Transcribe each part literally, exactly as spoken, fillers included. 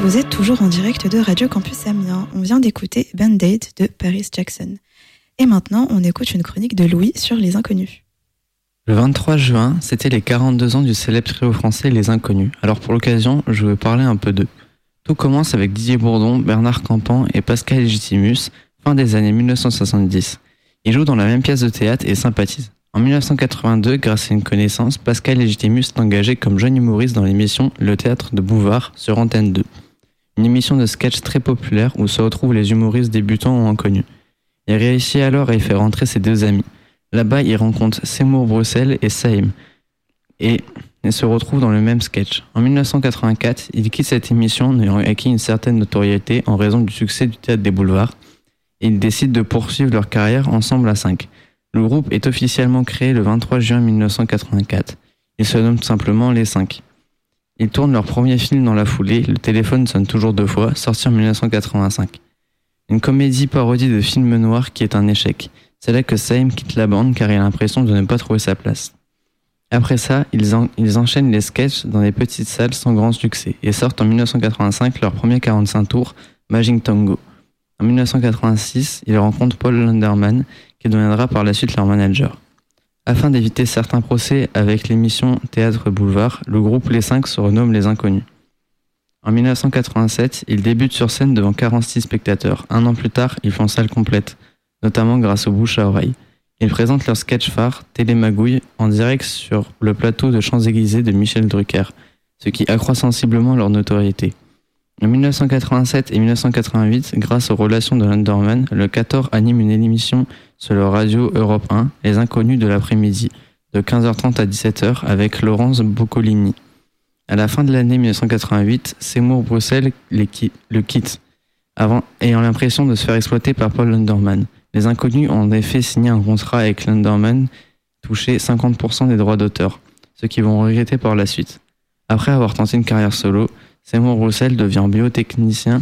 Vous êtes toujours en direct de Radio Campus Amiens. On vient d'écouter Band-Aid de Paris Jackson. Et maintenant, on écoute une chronique de Louis sur Les Inconnus. Le vingt-trois juin, c'était les quarante-deux ans du célèbre trio français Les Inconnus. Alors pour l'occasion, je veux parler un peu d'eux. Tout commence avec Didier Bourdon, Bernard Campan et Pascal Légitimus, fin des années mille neuf cent soixante-dix. Ils jouent dans la même pièce de théâtre et sympathisent. En mille neuf cent quatre-vingt-deux, grâce à une connaissance, Pascal Légitimus est engagé comme jeune humoriste dans l'émission Le Théâtre de Bouvard sur Antenne deux. Une émission de sketch très populaire où se retrouvent les humoristes débutants ou inconnus. Il réussit alors à y faire rentrer ses deux amis. Là-bas, il rencontre Seymour Bruxelles et Saïm et, et se retrouve dans le même sketch. En mille neuf cent quatre-vingt-quatre, il quitte cette émission en ayant acquis une certaine notoriété en raison du succès du Théâtre des Boulevards et ils décident de poursuivre leur carrière ensemble à cinq. Le groupe est officiellement créé le vingt-trois juin mille neuf cent quatre-vingt-quatre. Ils se nomment tout simplement Les cinq. Ils tournent leur premier film dans la foulée, Le téléphone sonne toujours deux fois, sorti en mille neuf cent quatre-vingt-cinq. Une comédie parodie de film noir qui est un échec. C'est là que Saïm quitte la bande car il a l'impression de ne pas trouver sa place. Après ça, ils, en, ils enchaînent les sketchs dans des petites salles sans grand succès et sortent en mille neuf cent quatre-vingt-cinq leur premier quarante-cinq tours, Magic Tango. En mille neuf cent quatre-vingt-six, ils rencontrent Paul Lunderman qui deviendra par la suite leur manager. Afin d'éviter certains procès avec l'émission Théâtre Boulevard, le groupe Les cinq se renomme Les Inconnus. En mille neuf cent quatre-vingt-sept, ils débutent sur scène devant quarante-six spectateurs. Un an plus tard, ils font salle complète, notamment grâce aux bouche à oreille. Ils présentent leur sketch phare, Télémagouille, en direct sur le plateau de Champs-Élysées de Michel Drucker, ce qui accroît sensiblement leur notoriété. En mille neuf cent quatre-vingt-sept et mille neuf cent quatre-vingt-huit, grâce aux relations de Lunderman, le quatorze anime une émission sur la radio Europe un, Les Inconnus de l'après-midi, de quinze heures trente à dix-sept heures, avec Laurence Boccolini. À la fin de l'année mille neuf cent quatre-vingt-huit, Seymour Bruxelles qui- le quitte, avant, ayant l'impression de se faire exploiter par Paul Lunderman. Les Inconnus ont en effet signé un contrat avec Lunderman, touché cinquante pour cent des droits d'auteur, ce qu'ils vont regretter par la suite. Après avoir tenté une carrière solo, Seymour Bruxelles devient biotechnicien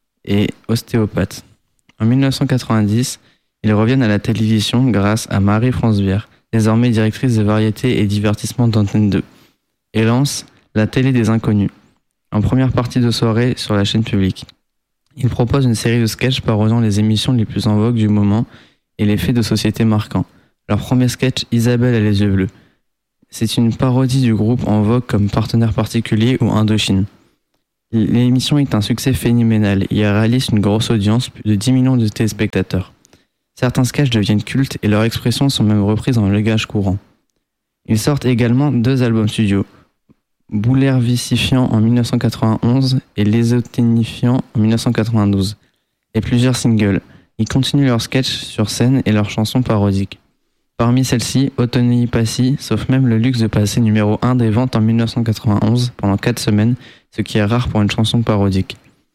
et ostéopathe. En mille neuf cent quatre-vingt-dix, ils reviennent à la télévision grâce à Marie-France Bière, désormais directrice de variété et divertissement d'Antenne deux, et lance La Télé des Inconnus, en première partie de soirée sur la chaîne publique. Ils proposent une série de sketchs parodiant les émissions les plus en vogue du moment et les faits de société marquants. Leur premier sketch, Isabelle a les yeux bleus. C'est une parodie du groupe en vogue comme Partenaire particulier ou Indochine. L'émission est un succès phénoménal et réalise une grosse audience, plus de dix millions de téléspectateurs. Certains sketchs deviennent cultes et leurs expressions sont même reprises en langage courant. Ils sortent également deux albums studio, Boulervicifiant en mille neuf cent quatre-vingt-onze et L'ésoténifiant en mille neuf cent quatre-vingt-douze, et plusieurs singles. Ils continuent leurs sketchs sur scène et leurs chansons parodiques. Parmi celles-ci, Otoni Passi, sauf même le luxe de passer numéro un des ventes en mille neuf cent quatre-vingt-onze pendant quatre semaines, ce qui est rare pour une chanson parodique.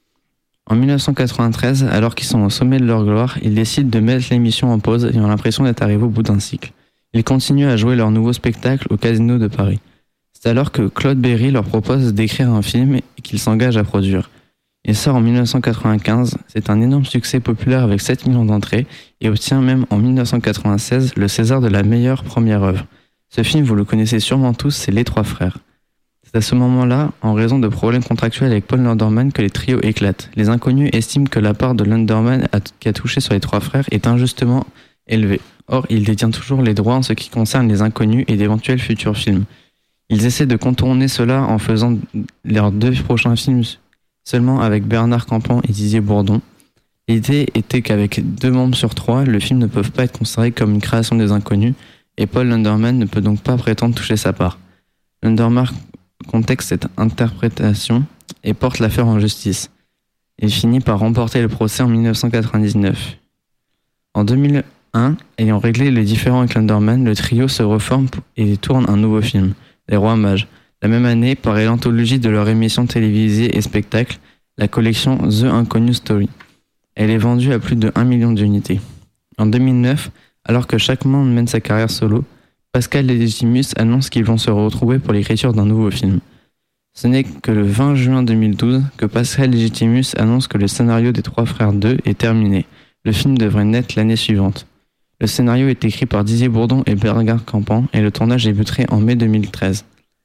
En mille neuf cent quatre-vingt-treize, alors qu'ils sont au sommet de leur gloire, ils décident de mettre l'émission en pause et ont l'impression d'être arrivés au bout d'un cycle. Ils continuent à jouer leur nouveau spectacle au Casino de Paris. C'est alors que Claude Berry leur propose d'écrire un film et qu'ils s'engagent à produire. Il sort en mille neuf cent quatre-vingt-quinze, c'est un énorme succès populaire avec sept millions d'entrées et obtient même en mille neuf cent quatre-vingt-seize le César de la meilleure première œuvre. Ce film, vous le connaissez sûrement tous, c'est Les Trois Frères. C'est à ce moment-là, en raison de problèmes contractuels avec Paul Lunderman, que les trios éclatent. Les Inconnus estiment que la part de Lunderman qui a touché sur Les Trois Frères est injustement élevée. Or, il détient toujours les droits en ce qui concerne Les Inconnus et d'éventuels futurs films. Ils essaient de contourner cela en faisant leurs deux prochains films seulement avec Bernard Campan et Didier Bourdon. L'idée était qu'avec deux membres sur trois, le film ne peut pas être considéré comme une création des Inconnus et Paul Lunderman ne peut donc pas prétendre toucher sa part. Lunderman conteste cette interprétation et porte l'affaire en justice. Il finit par remporter le procès en mille neuf cent quatre-vingt-dix-neuf. En deux mille un, ayant réglé les différends avec Lunderman, le trio se reforme et tourne un nouveau film, Les Rois Mages. La même année paraît l'anthologie de leur émission télévisée et spectacle, la collection The Inconnu Story. Elle est vendue à plus de un million d'unités. En deux mille neuf, alors que chaque membre mène sa carrière solo, Pascal Légitimus annonce qu'ils vont se retrouver pour l'écriture d'un nouveau film. Ce n'est que le vingt juin deux mille douze que Pascal Légitimus annonce que le scénario des Trois Frères deux est terminé. Le film devrait naître l'année suivante. Le scénario est écrit par Didier Bourdon et Bernard Campan et le tournage débuterait en mai deux mille treize.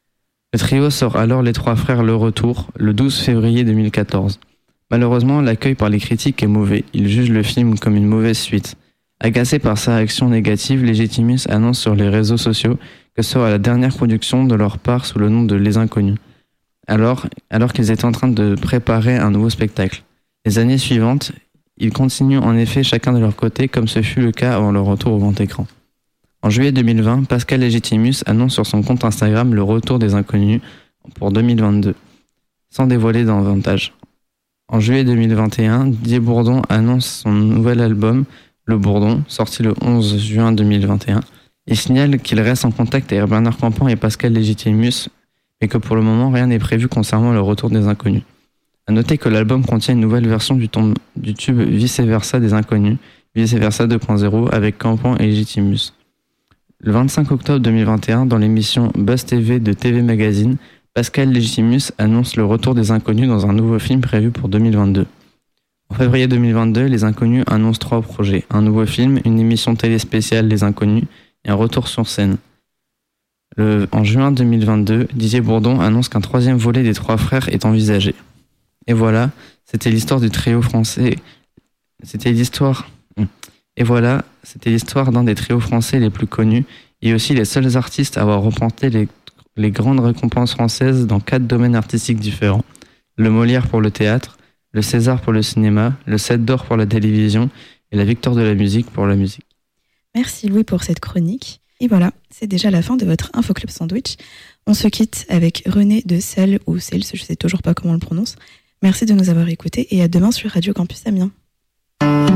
Le trio sort alors Les Trois Frères Le Retour, le douze février deux mille quatorze. Malheureusement, l'accueil par les critiques est mauvais. Ils jugent le film comme une mauvaise suite. Agacés par sa réaction négative, Legitimus annonce sur les réseaux sociaux que ce sera la dernière production de leur part sous le nom de Les Inconnus, alors, alors qu'ils étaient en train de préparer un nouveau spectacle. Les années suivantes, ils continuent en effet chacun de leur côté, comme ce fut le cas avant leur retour au grand écran. En juillet deux mille vingt, Pascal Legitimus annonce sur son compte Instagram le retour des Inconnus pour deux mille vingt-deux, sans dévoiler davantage. En juillet deux mille vingt et un, Didier Bourdon annonce son nouvel album, Le Bourdon, sorti le onze juin deux mille vingt et un. Il signale qu'il reste en contact avec Bernard Campan et Pascal Legitimus, mais que pour le moment, rien n'est prévu concernant le retour des Inconnus. À noter que l'album contient une nouvelle version du, tom- du tube Vice Versa des Inconnus, Vice Versa deux point zéro, avec Campan et Legitimus. Le vingt-cinq octobre deux mille vingt et un, dans l'émission Buzz T V de T V Magazine, Pascal Legitimus annonce le retour des Inconnus dans un nouveau film prévu pour deux mille vingt-deux. En février deux mille vingt-deux, les Inconnus annoncent trois projets, un nouveau film, une émission télé spéciale Les Inconnus et un retour sur scène. Le, en juin deux mille vingt-deux, Didier Bourdon annonce qu'un troisième volet des Trois Frères est envisagé. Et voilà, c'était l'histoire du trio français. C'était l'histoire. Et voilà, c'était l'histoire d'un des trios français les plus connus et aussi les seuls artistes à avoir remporté les les grandes récompenses françaises dans quatre domaines artistiques différents. Le Molière pour le théâtre, le César pour le cinéma, le sept d'or pour la télévision et la Victoire de la musique pour la musique. Merci Louis pour cette chronique. Et voilà, c'est déjà la fin de votre Info Club Sandwich. On se quitte avec René de Sel ou Sels, je sais toujours pas comment on le prononce. Merci de nous avoir écoutés et à demain sur Radio Campus Amiens.